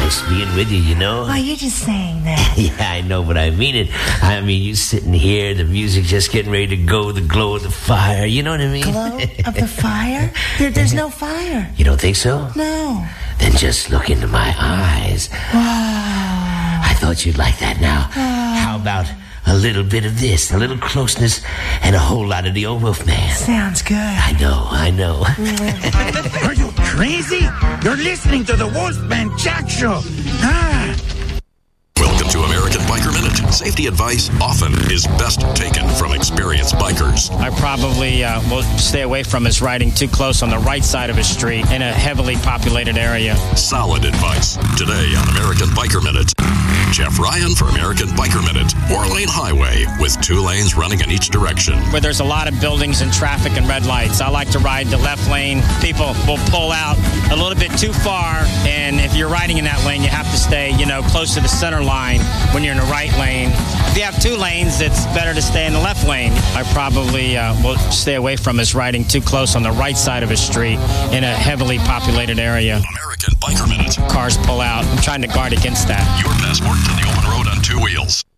nice being with you, you know? Oh, you're just saying that. Yeah, I know, but I mean it. I mean, you sitting here, the music just getting ready to go, the glow of the fire. You know what I mean? Glow of the fire? There's no fire. You don't think so? No. Then just look into my eyes. Wow. I thought you'd like that now. How about a little bit of this, a little closeness, and a whole lot of the old Wolfman? Sounds good. I know. Are you crazy? You're listening to the Wolfman Jack Show. Welcome to American Biker Minute. Safety advice often is best taken from experienced bikers. I probably will stay away from is riding too close on the right side of a street in a heavily populated area. Solid advice. Today on American Biker Minute. Jeff Ryan for American Biker Minute. 4-lane highway with 2 lanes running in each direction. Where there's a lot of buildings and traffic and red lights, I like to ride the left lane. People will pull out a little bit too far, and if you're riding in that lane, you have to stay, close to the center line when you're in the right lane. If you have 2 lanes, it's better to stay in the left lane. I probably will stay away from is riding too close on the right side of a street in a heavily populated area. American Biker Minute. Cars pull out. I'm trying to guard against that. Your passport to the open road on 2 wheels.